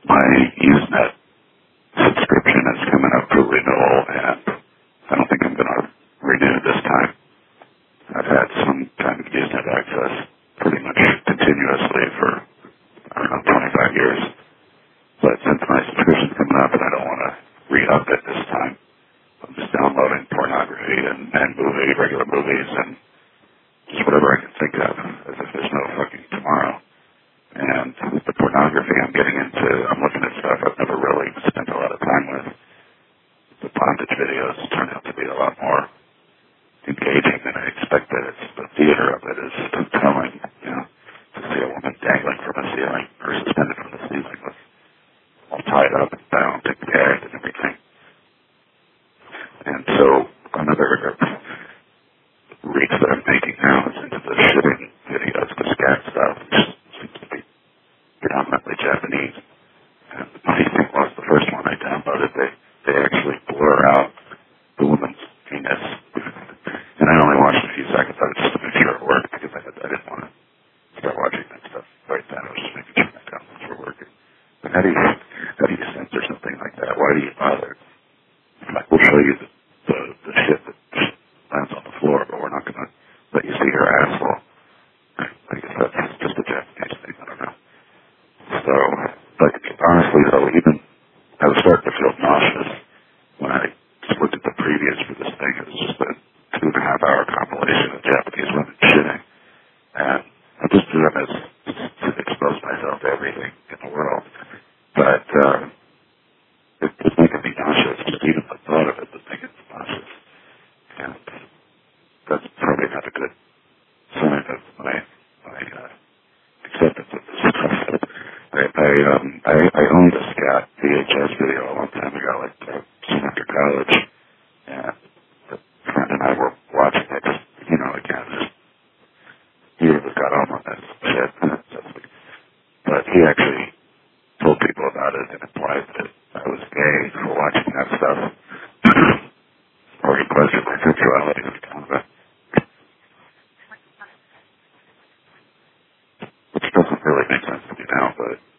My Usenet subscription is coming up for renewal, and I don't think I'm going to renew this time. I've had some kind of Usenet access pretty much continuously for, I don't know, 25 years. But since my subscription's coming up and I don't want to re-up it this time, I'm just downloading pornography and regular movies, and just whatever I can think of, as if there's no fucking tomorrow. And the pornography I'm getting into, I'm looking at stuff I've never really spent a lot of time with. The bondage videos turn out to be a lot more engaging than I expected. It's the theater of it is compelling, to see a woman dangling from a ceiling or suspended from the ceiling with all tied up and bound and gagged and everything. And so another reach that I'm making now is into the shitting videos, the scat stuff, which seems to be predominantly Japanese. And the funny thing was, the first one I downloaded, they actually blur out the woman's penis. And I only watched a few seconds of it just to make sure it worked, because I didn't want to start watching that stuff right then. I was just making sure my downloads were working. But how do you censor something like that? Why do you bother? Like, we'll show you the shit that lands on the floor, but we're not going to let you see her asshole. I guess that's just a Japanese thing. I don't know. So, but honestly, though, even I was starting to feel nauseous when I looked at the previews for this thing. It was just a 2.5-hour compilation of Japanese women shitting. And I'm just doing this to expose myself to everything in the world. But it's making me nauseous. Just even the thought of it was making me nauseous. And that's probably not a good sign of my acceptance of this stuff. I owned a scat VHS video a long time ago, like soon after college, and a friend and I were watching it, again, just he really got on that shit. But he actually told people about it and implied that I was gay for watching that stuff, or he questioned my sexuality as kind of which doesn't really make sense to me now, but